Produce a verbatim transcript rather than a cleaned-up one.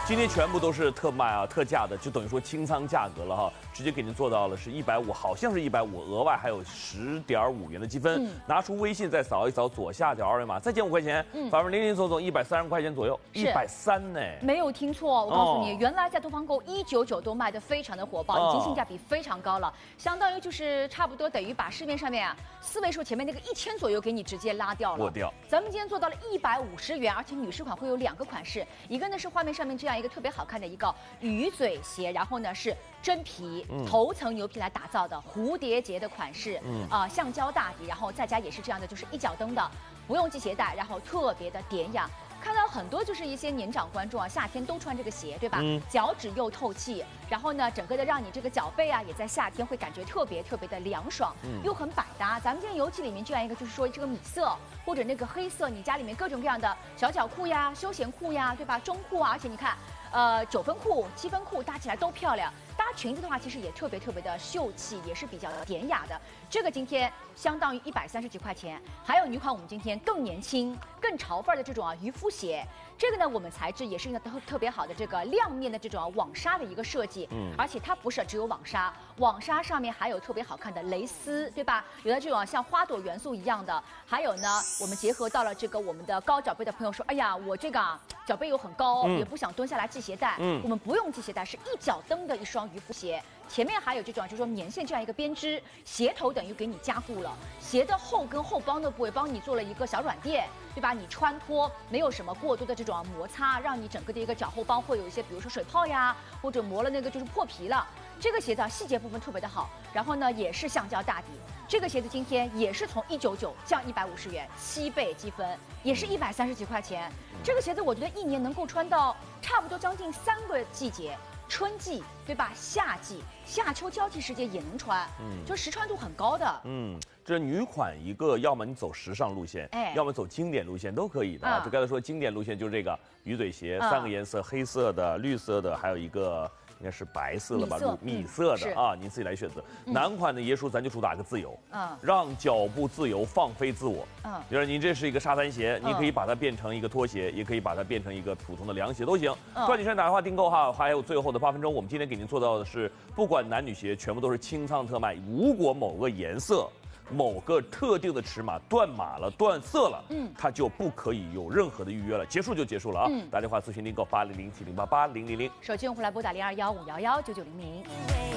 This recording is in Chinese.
今天全部都是特卖啊、特价的，就等于说清仓价格了哈，直接给您做到了是一百五，好像是一百五，额外还有十点五元的积分。嗯、拿出微信再扫一扫左下角二维码，再减五块钱，嗯，反正零零总总一百三十块钱左右，一百三呢。 没有听错，我告诉你，哦、原来在东方购一九九都卖的非常的火爆，已经性价比非常高了，相当于就是差不多等于把市面上面啊四位数前面那个一千左右给你直接拉掉了。 落掉。 咱们今天做到了一百五十元，而且女士款会有两个款式，一个呢是画面上面这样一个特别好看的一个鱼嘴鞋，然后呢是真皮、嗯、头层牛皮来打造的蝴蝶结的款式，嗯啊、呃、橡胶大底，然后再加也是这样的，就是一脚蹬的，不用系鞋带，然后特别的典雅。看到很多就是一些年长观众啊，夏天都穿这个鞋，对吧？嗯、脚趾又透气，然后呢，整个的让你这个脚背啊，也在夏天会感觉特别特别的凉爽，嗯、又很百搭。咱们今天尤其里面这样一个，就是说这个米色或者那个黑色，你家里面各种各样的小脚裤呀、休闲裤呀，对吧？中裤啊，而且你看，呃，九分裤、七分裤搭起来都漂亮。搭裙子的话，其实也特别特别的秀气，也是比较典雅的。这个今天相当于一百三十几块钱。还有女款，我们今天更年轻、更潮范儿的这种啊渔夫鞋。这个呢，我们材质也是一个特特别好的这个亮面的这种网纱的一个设计，嗯，而且它不是只有网纱，网纱上面还有特别好看的蕾丝，对吧？有的这种像花朵元素一样的，还有呢，我们结合到了这个我们的高脚背的朋友说，哎呀，我这个啊脚背又很高，嗯、也不想蹲下来系鞋带，嗯，我们不用系鞋带，是一脚蹬的一双渔夫鞋。前面还有这种就是说棉线这样一个编织，鞋头等于给你加固了，鞋的后跟后帮的部位帮你做了一个小软垫，对吧？你穿脱没有什么过多的这种摩擦，让你整个的一个脚后帮会有一些，比如说水泡呀，或者磨了那个就是破皮了。这个鞋子啊细节部分特别的好，然后呢也是橡胶大底。这个鞋子今天也是从一九九降一百五十元，七倍积分，也是一百三十几块钱。这个鞋子我觉得一年能够穿到差不多将近三个季节。春季对吧？夏季、夏秋交替时节也能穿，嗯，就实穿度很高的。 嗯，这女款一个，要么你走时尚路线，哎，要么走经典路线都可以的啊。就刚才说经典路线就是这个鱼嘴鞋，三个颜色，黑色的、绿色的，还有一个应该是白色的吧，米色的啊，您自己来选择。男款的椰树咱就主打个自由，嗯，让脚步自由，放飞自我。嗯，就是您这是一个沙滩鞋，你可以把它变成一个拖鞋，也可以把它变成一个普通的凉鞋都行。抓紧时间打电话订购哈，还有最后的八分钟，我们今天给您做到的是，不管男女鞋，全部都是清仓特卖。如果某个颜色、某个特定的尺码断码了、断色了，嗯，它就不可以有任何的预约了，结束就结束了啊！嗯、打电话咨询订购八零零七零八八零零零， 手机用户来拨打零二幺五幺幺九九零零。